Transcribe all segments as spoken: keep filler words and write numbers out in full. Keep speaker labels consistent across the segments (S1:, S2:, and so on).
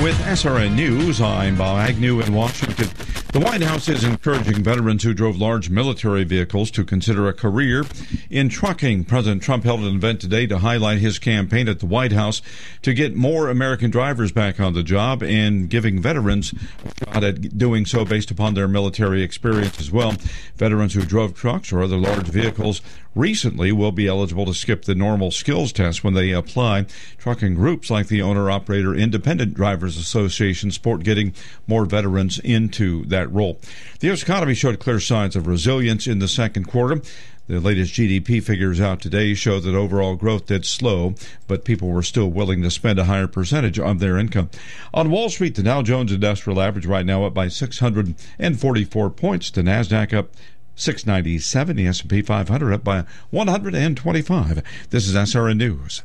S1: With S R N News, I'm Bob Agnew in Washington. The White House is encouraging veterans who drove large military vehicles to consider a career in trucking. President Trump held an event today to highlight his campaign at the White House to get more American drivers back on the job and giving veterans a shot at doing so based upon their military experience as well. Veterans who drove trucks or other large vehicles recently will be eligible to skip the normal skills test when they apply. Trucking groups like the Owner-Operator Independent Drivers Association support getting more veterans into that role. The U S economy showed clear signs of resilience in the second quarter. The latest G D P figures out today show that overall growth did slow, but people were still willing to spend a higher percentage of their income. On Wall Street, the Dow Jones Industrial Average right now up by six hundred forty-four points. The NASDAQ up six ninety-seven. The S and P five hundred up by one hundred twenty-five. This is S R N News.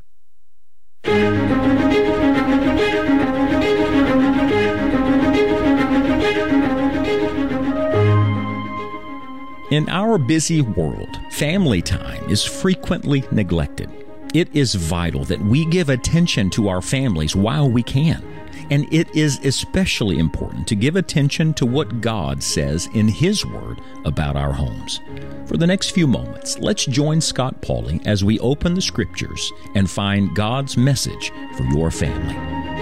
S2: In our busy world, family time is frequently neglected. It is vital that we give attention to our families while we can. And it is especially important to give attention to what God says in His Word about our homes. For the next few moments, let's join Scott Pauley as we open the Scriptures and find God's message for your family.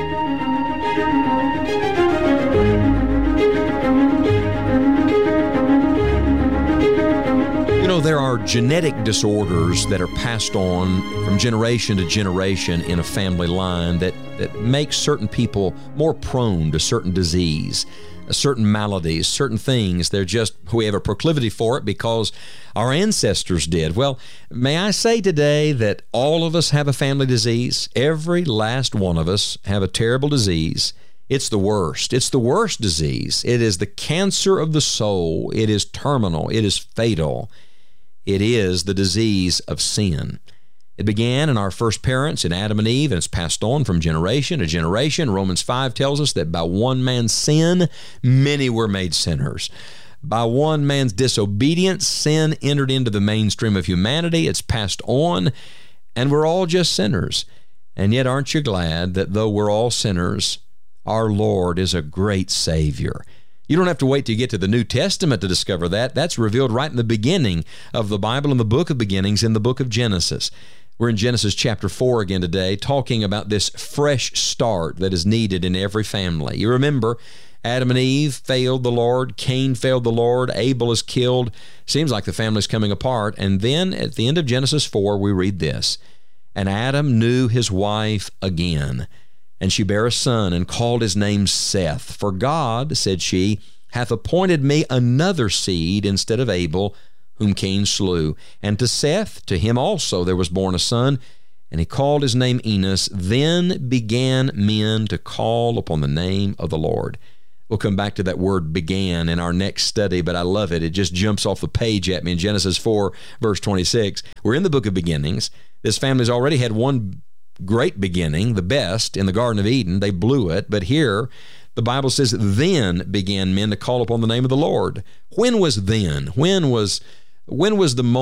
S3: You know, there are genetic disorders that are passed on from generation to generation in a family line that, that makes certain people more prone to certain disease, certain maladies, certain things. They're just, we have a proclivity for it because our ancestors did. Well, may I say today that all of us have a family disease? Every last one of us have a terrible disease. It's the worst. It's the worst disease. It is the cancer of the soul. It is terminal. It is fatal. It is the disease of sin. It began in our first parents, in Adam and Eve, and it's passed on from generation to generation. Romans five tells us that by one man's sin, many were made sinners. By one man's disobedience, sin entered into the mainstream of humanity. It's passed on, and we're all just sinners. And yet, aren't you glad that though we're all sinners, our Lord is a great Savior? You don't have to wait to get to the New Testament to discover that. That's revealed right in the beginning of the Bible, in the book of beginnings, in the book of Genesis. We're in Genesis chapter four again today, talking about this fresh start that is needed in every family. You remember, Adam and Eve failed the Lord, Cain failed the Lord, Abel is killed. Seems like the family's coming apart. And then at the end of Genesis four, we read this, "And Adam knew his wife again, and she bare a son, and called his name Seth. For God, said she, hath appointed me another seed instead of Abel, whom Cain slew. And to Seth, to him also there was born a son, and he called his name Enos. Then began men to call upon the name of the Lord." We'll come back to that word began in our next study, but I love it. It just jumps off the page at me in Genesis four, verse twenty-six. We're in the book of beginnings. This family's already had one great beginning, the best, in the Garden of Eden. They blew it, but here the Bible says, then began men to call upon the name of the Lord. When was then? When was when was the moment